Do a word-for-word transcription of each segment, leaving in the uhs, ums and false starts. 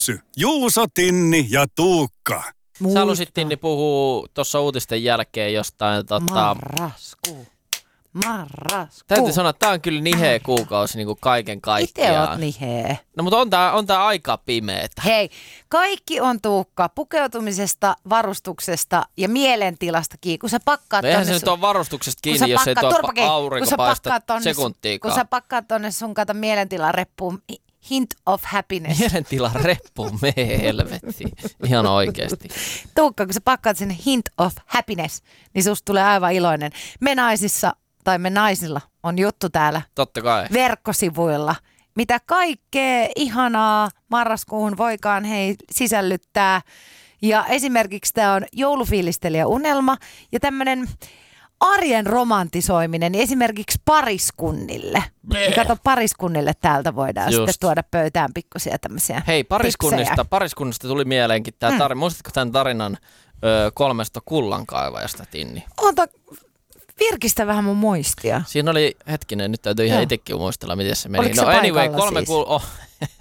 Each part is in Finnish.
Juuso, Tinni ja Tuukka. Sä halusit, Tinni, puhua tuossa uutisten jälkeen jostain tota... Marraskuu. Marraskuu. Täytyy sanoa, että tää on kyllä niheä kuukausi niin kuin kaiken kaikkiaan. Itse oot niheä. No mutta on tää, on tää aika pimeetä. Hei, kaikki on, Tuukka, pukeutumisesta, varustuksesta ja mielentilastakin. Kun sä pakkaat No eihän tonne se sun... nyt ole varustuksesta kun kiinni, sä jos ei pakkaat- tuo turpakin, aurinko kun sä paista pakkaat tonne- sekuntiikaan. Kun sä pakkaat tonne sun kato mielentilareppuun hint of happiness. Mielentilan reppuun, mee helvettiin. Ihan oikeesti. Tuukka, kun sä pakkaat sinne hint of happiness, niin susta tulee aivan iloinen. Me naisissa, tai me naisilla, on juttu täällä Totta kai. verkkosivuilla. Mitä kaikkea ihanaa marraskuuhun voikaan hei sisällyttää. Ja esimerkiksi tämä on joulufiilistelijä unelma ja tämmöinen arjen romantisoiminen esimerkiksi pariskunnille. Ja kato, pariskunnille täältä voidaan Just. sitten tuoda pöytään pikkusia tämmöisiä Hei, pariskunnista, tiksejä. pariskunnista tuli mieleenkin tämä Mm. tarina. Muistatko tämän tarinan ö, kolmesta kullankaivajasta, Tinni? Ota, virkistä vähän mun muistia. Siinä oli, hetkinen, nyt täytyy ihan Joo. itsekin muistella, miten se meni. Oliko No se anyway, paikalla kolme, siis? kul- oh,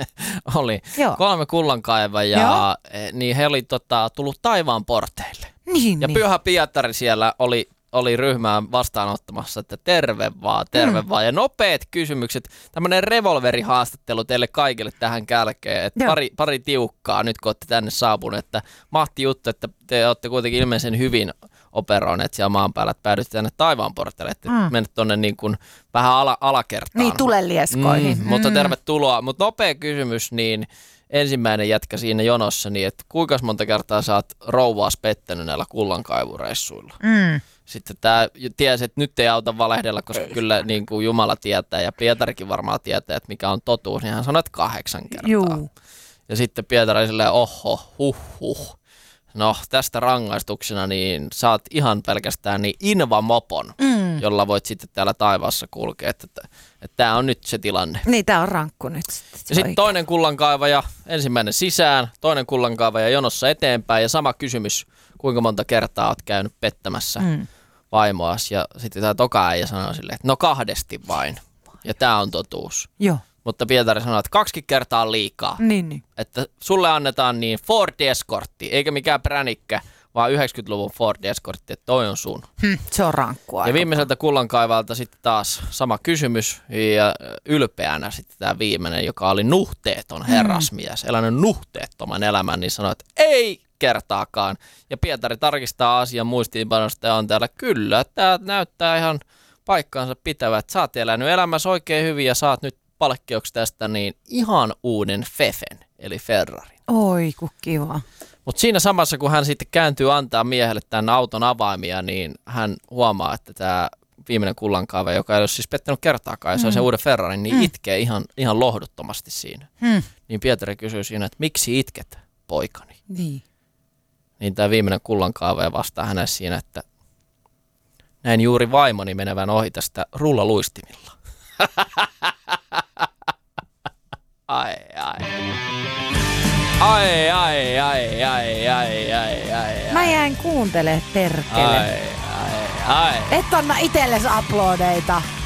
oli. Joo. kolme kullankaivajaa, eh, niin he oli tota, tullut taivaan porteille. Niin, Ja niin. Pyhä Pietari siellä oli, oli ryhmään vastaanottamassa, että terve vaan, terve mm. vaan. Ja nopeat kysymykset, tämmöinen revolverihaastattelu teille kaikille tähän kälkeen, että pari, pari tiukkaa nyt kun olette tänne saapuneet, että mahti juttu, että te olette kuitenkin ilmeisen hyvin operoineet siellä maan päällä, että päädytte tänne taivaanporteille, että mm. menet tuonne niin kuin vähän ala, alakertaan. Niin, tulelieskoihin. Mm, Mm. mutta tervetuloa. Mutta nopea kysymys, niin ensimmäinen jätkä siinä jonossa, niin että kuinka monta kertaa sä oot rouvaas pettänyt näillä kullankaivureissuilla? Mm. Sitten tämä tiesi, että nyt ei auta valehdella, koska ei. Kyllä niin kuin Jumala tietää ja Pietarikin varmaan tietää, että mikä on totuus, niin hän sanoi, että kahdeksan kertaa. Juu. Ja sitten Pietari silleen, oho, huh, huh. No tästä rangaistuksena niin saat ihan pelkästään niin invamopon, mm. jolla voit sitten täällä taivaassa kulkea, että, että, että tämä on nyt se tilanne. Niin, tää on rankku nyt. Ja sitten toinen kullankaivaja, ensimmäinen sisään, toinen kullankaivaja jonossa eteenpäin ja sama kysymys, kuinka monta kertaa oot käynyt pettämässä mm. vaimoas. Ja sitten tämä toka äijä sanoi silleen, että no kahdesti vain. Ja tämä on totuus. Joo. Mutta Pietari sanoi, että kaksi kertaa on liikaa. Niin, niin. Että sulle annetaan niin Ford Escortti, eikä mikään pränikkä, vaan yhdeksänkymmentäluvun Ford Escortti, että toi on sun. Hm, se on rankkua. Ja viimeiseltä kullankaivalta sitten taas sama kysymys ja ylpeänä sitten tämä viimeinen, joka oli nuhteeton herrasmies, elänyt nuhteettoman elämän, niin sanoi, että ei kertaakaan. Ja Pietari tarkistaa asian muistiinpanosta ja on täällä kyllä, tämä näyttää ihan paikkaansa pitävä, että sä oot elänyt elämässä oikein hyvin ja saat nyt palkkioksi tästä niin ihan uuden Fefen, eli Ferrarin. Oi, ku kiva. Mutta siinä samassa, kun hän sitten kääntyy antaa miehelle tämän auton avaimia, niin hän huomaa, että tämä viimeinen kullankaivaja, joka ei ole siis pettänyt kertaakaan, ja se on se uuden Ferrarin, niin mm. itkee ihan, ihan lohduttomasti siinä. Mm. Niin Pietari kysyy siinä, että miksi itket, poikani? Niin. Niin tämä viimeinen kullankaivaja vastaa hänelle siinä, että näin juuri vaimoni menevän ohi tästä rullaluistimilla. Ai, ai. Ai, ai, ai, ai, ai, ai, ai. Mä jäin kuuntelemaan perkele. Ai, ai, ai. Et anna itsellesi uploadeita.